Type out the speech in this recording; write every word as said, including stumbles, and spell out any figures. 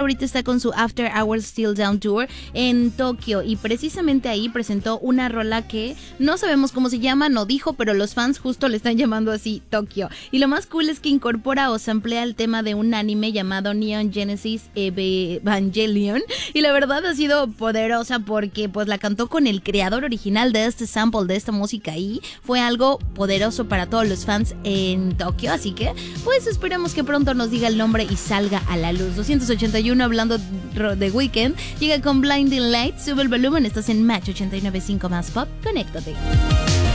ahorita está con su After Hours Still Down Tour en Tokio y precisamente ahí presentó una rola que no sabemos cómo se llama, no dijo, pero los fans justo le están llamando así Tokio. Y lo más cool es que incorpora o samplea el tema de un anime llamado Neon Genesis Evangelion y la verdad ha sido poderosa porque pues la cantó con el creador original de este sample, de esta música y fue algo poderoso para todos los fans en Tokio, así que pues esperemos que pronto nos diga el nombre y salga a la luz. doscientos ochenta y uno hablando de Weekend, llega con Blinding Lights, sube el volumen, estás en Match ochenta y nueve punto cinco más Pop, conéctate.